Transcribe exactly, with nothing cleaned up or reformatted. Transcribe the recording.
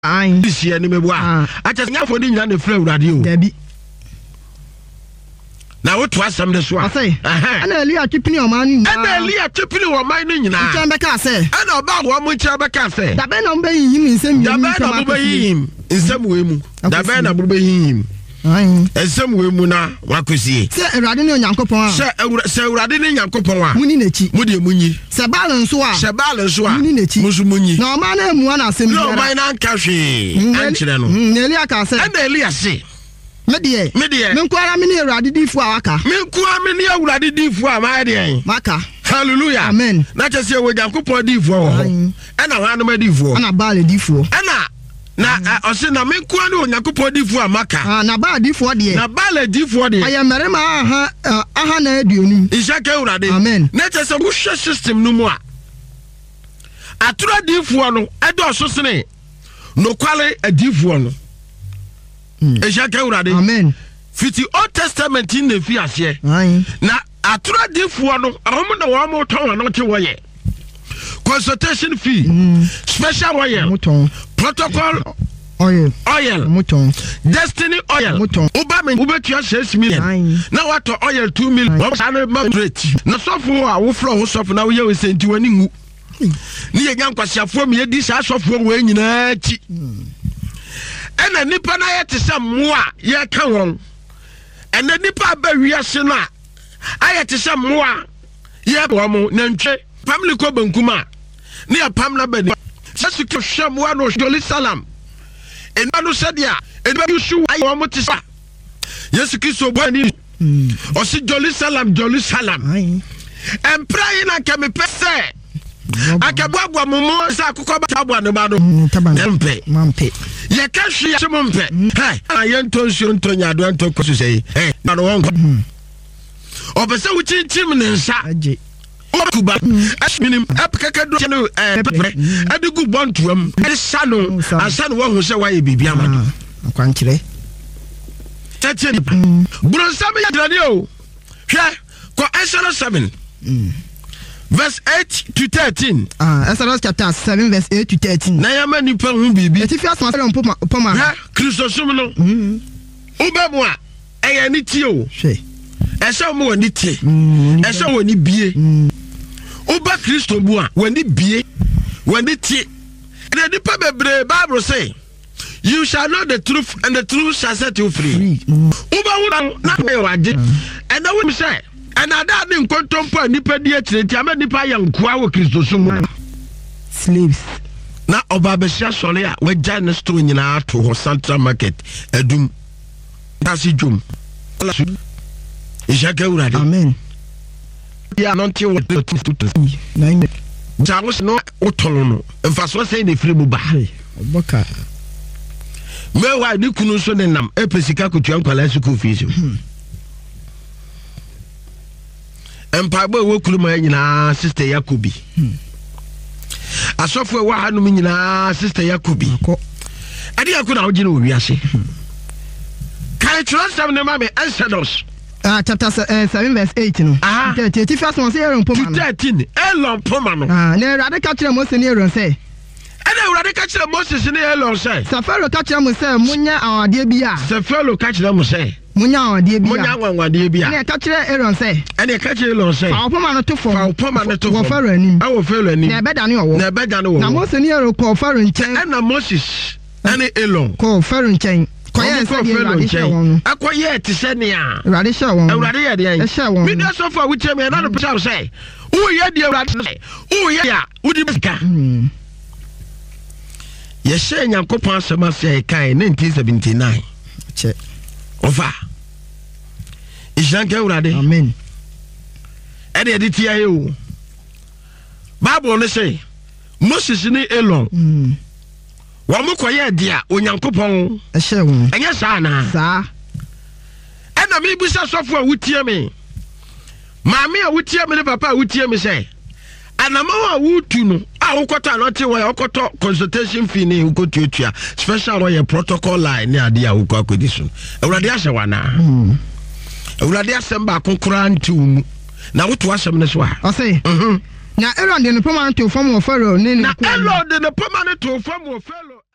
Ai. This year ni mebwa. Acha nyafo ni nyina ne fra urade o. Dabi. Na wo to asam de so a. Asai. Ana Elia chipini o man ni. Ana Elia chipini o man ni nyina. Nche beka se. Ana oba wo mo nche beka se. Da be na mbe yim nsem yim. Da be na mbe yim nsem we mu. Da be na mbe yim. Ai. Nsem we mu na wakosie. Se Ewurade ni Onyankopon a. Se se Ewurade ni Nyankopon a. Muni nechi. Mu de munyi. Se balance so a. Se balance so a. Muni nechi. Musu munyi. Na o man na emu na asem. No man na nka hwe. Ankyere no. Elia ka se. Ana Elia se. Medie. Medie. Me nkwara me ni Ewurade difo a waka. Me nkwara me ni Ewurade difo a ma de. Maka. Hallelujah. Amen. Na chese we Nyankopon difo ho. Ana hwanu ma difo. Ana baale difo. Ana na ose na me nkwara ni Nyankopon difo a maka. Ah na baale difo de. Na baale difo de. Aye merema aha aha na aduonu. Ishaka Ewurade. Amen. Na chese wo hwe system no mu a. Atura difo no edo so sene. No kwale adifo no. Ishaka Ewurade. Amen. Fiti Old Testament in the fiase. Aye. Na atura difo no ahom na wo mo ton no te woye. Consultation fee. Mm. Special oil. Muton. Protocol oil. Oil. Muton. Destiny oil. Muton. Uba me ubetua six million. Aye. Na wato oil two million. Wo sa na ma rate. Na sofo a wo fro wo sofo na wo ye we senti wani ngu. Ni ye nyankwasiafo me ye di sa sofo wo nyina chi. Ena nipa na ye te se moa ye ka won. Ena nipa ba wiase na aye te se moa ye bo mo na ntwe family ko bankuma ne ya pam na bani sasu ke hwe moa no Joli Salam ena no se dia ena bi su aye wo mo te sa Yesu Kristo bo ni o si Joli Salam Joli Salam empra yi na ke me pese akabwa momo sa akukọ tabwa ne ba do mpe mpe ye ka hwe ye mpe hey ayen tonsu ntonya do nto kosu sei hey na no wonko obese wo chinchim ne nsa aje okuba asminim apkaka do no eh adigu bontuam e sano asano wo hu se wa ye bibia amado akwankyere tete bro sabe ya drade o hwe ko Exodus seven verse eight to thirteen. Ah, Exodus chapter seven, verse eight to thirteen. Na yama nipa hu bibi. Eti fi asma fere mpoma poma. Ha, Kristo sum no. Mhm. Ubemu a eye ni tie o. Hwe. Ese mo woni tie. Ese woni bie. Uba Kristo bu a woni bie. Woni tie. Na nipa bebre Bible say, you shall know the truth and the truth shall set you free. Uba wu na me waje. And na we say and ada de nkontompo nipa di atireti ama nipa ya nkoa wo Kristo sum slaves na oba besia sole a wagya ne store nyina ato ho Central Market adum dasi dwom Ishaka Ewurade. Amen. Ya nonte wo nine jawo no otolo no mfaso sei ne firi mu ba oboka mewa ni kunu so ne nam epesika kotua nkwala school fees empaba wo kuluma nyina sister Yakobi asofo wa hanum nyina sister Yakobi ade akuna ogine owiase kai trust am ne mame Exodus ah chapter seven verse eight no thirty first one say Aaron poma no thirteen Elon poma no ah na Ewurade ka kire Moses ne Aaron say ene Ewurade ka kire Moses ne Elon say Safaro ka kire mo say munya awade bi a Safaro ka kire mo say munya awade bi a munya awade bi a ene ka kire Aaron say ene ka kire Elon say fa poma no to fo fa poma no to fo wo Faro anim a wo Faro anim na ebeda ne owo na ebeda ne owo na Moses ne Aaron ko Faro nchen ena Moses ene Elon ko Faro nchen koye se di Ewurade hye won akoye ti se ne a Ewurade hye won Ewurade ye de an hye won me dey so far with me na no pesa say wo ye de Ewurade say wo ye ya wo di bika ye hye Nyankopon asema say kai nineteen seventy-nine che ofa Ishaka Ewurade amen e de ti aye o Bible ne say Moses ni Elon mm wa mo koye dia Onyankopon e hye won enye sa na sa ena me busa sofo a wutie me maame a wutie me ne papa a wutie me say anama a wutu no a wokota no te wo okoto consultation fee ne ukotuatua special oil protocol line ne ade a wokọ akodi so Ewurade ahye wana Ewurade asem ba konkora nti umu na woto asem ne so a o say mhm na Aaron de no poma to fam wo Faro ne ne na Aaron de no poma to fam wo Faro